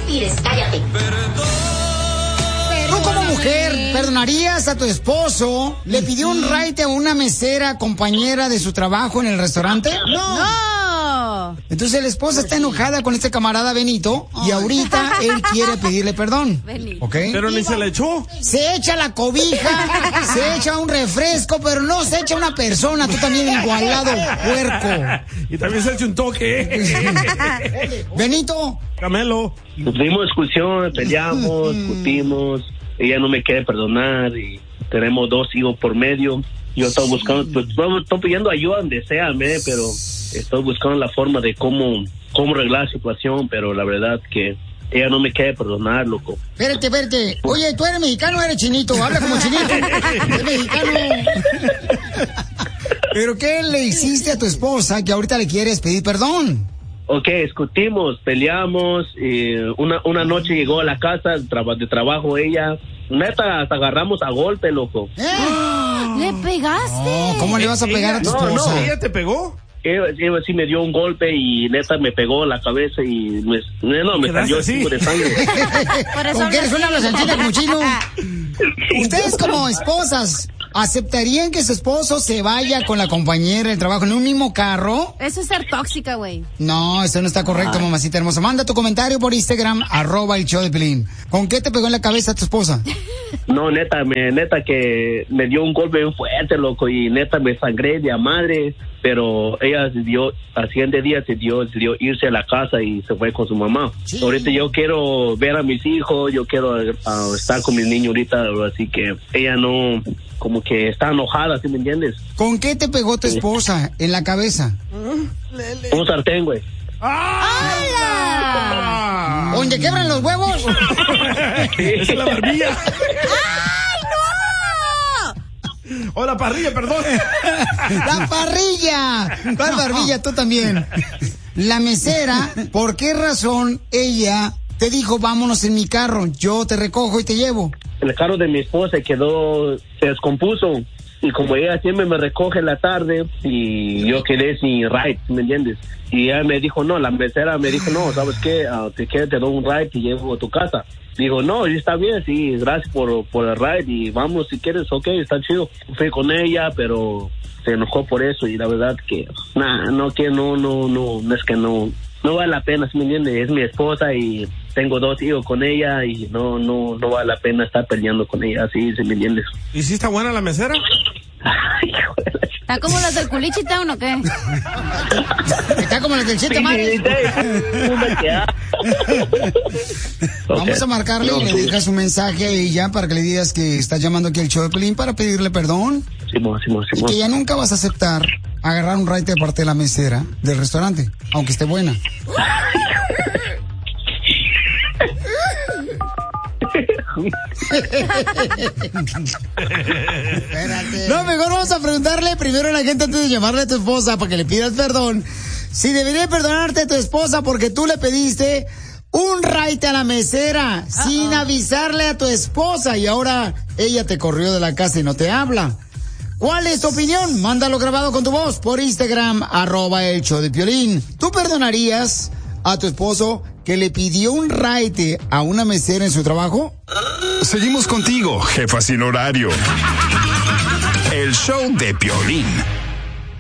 respires, cállate. Tú como mujer, ¿perdonarías a tu esposo? ¿Le pidió un raite a una mesera compañera de su trabajo en el restaurante? ¡No! Entonces la esposa está enojada con este camarada Benito y ahorita él quiere pedirle perdón. ¿Ok? Pero ni se le echó. Se echa la cobija, se echa un refresco, pero no se echa una persona. Tú también igualado, puerco. Y también se echa un toque. Benito. Camelo. Tuvimos discusión, peleamos, discutimos. Ella no me quiere perdonar y tenemos 2 hijos por medio. Yo estoy buscando, pues, estoy pidiendo ayuda donde sea, pero estoy buscando la forma de cómo arreglar la situación, pero la verdad que ella no me quiere perdonar, loco. Espérate. Oye, ¿tú eres mexicano o eres chinito? Habla como chinito. ¿Eres mexicano? ¿Pero qué le hiciste a tu esposa que ahorita le quieres pedir perdón? Ok, discutimos, peleamos, una noche llegó a la casa de trabajo ella, neta, hasta agarramos a golpe, loco. ¿Le pegaste? No, ¿cómo le vas a pegar a tu esposa? No, ¿ella te pegó? Ella sí me dio un golpe y neta me pegó en la cabeza y me salió así? tipo de sangre. ¿Con qué suena la salchicha como chino? Ustedes como esposas, ¿aceptarían que su esposo se vaya con la compañera del trabajo en un mismo carro? Eso es ser tóxica, güey. No, eso no está correcto, mamacita hermosa. Manda tu comentario por Instagram, @el-show-de-Piolín. ¿Con qué te pegó en la cabeza tu esposa? No, neta que me dio un golpe bien fuerte, loco, y neta me sangré de a madre, pero ella decidió, al siguiente día decidió irse a la casa y se fue con su mamá. Sí. Ahorita yo quiero ver a mis hijos, yo quiero estar con mis niños ahorita, así que ella no, como que está enojada, ¿sí me entiendes? ¿Con qué te pegó tu esposa en la cabeza? Un sartén, güey. ¡Hala! ¿Dónde quebran los huevos? Es la barbilla. ¡Ay, no! O la parrilla, perdón. ¡La parrilla! ¿Cuál barbilla? Tú también. La mesera, ¿por qué razón ella te dijo, vámonos en mi carro, yo te recojo y te llevo? El carro de mi esposa se descompuso. Y como ella siempre me recoge en la tarde y yo quedé sin ride, ¿me entiendes? Y ella me dijo, no, la mesera me dijo, no, ¿sabes qué? Te doy un ride y llevo a tu casa. Digo, no, está bien, sí, gracias por el ride y vamos si quieres, ok, está chido. Fui con ella, pero se enojó por eso y la verdad que, no es que no vale la pena, ¿sí me entiendes? Es mi esposa y tengo 2 hijos con ella y no vale la pena estar peleando con ella, así, ¿sí me entiendes? ¿Y si está buena la mesera? Ay, ¿Está como las del Culichi Town o qué? Está como las del Siete Mares. Vamos a marcarle y le dejas un mensaje a ella para que le digas que estás llamando aquí al show de Piolín para pedirle perdón. Simón. Y que ya nunca vas a aceptar agarrar un raite de parte de la mesera del restaurante, aunque esté buena. No, mejor vamos a preguntarle primero a la gente antes de llamarle a tu esposa para que le pidas perdón. Si debería perdonarte a tu esposa porque tú le pediste un raite a la mesera sin avisarle a tu esposa y ahora ella te corrió de la casa y no te habla. ¿Cuál es tu opinión? Mándalo grabado con tu voz por Instagram, @el-show-de-Piolín. ¿Tú perdonarías a tu esposo que le pidió un raite a una mesera en su trabajo? Seguimos contigo, jefa sin horario. El show de Piolín.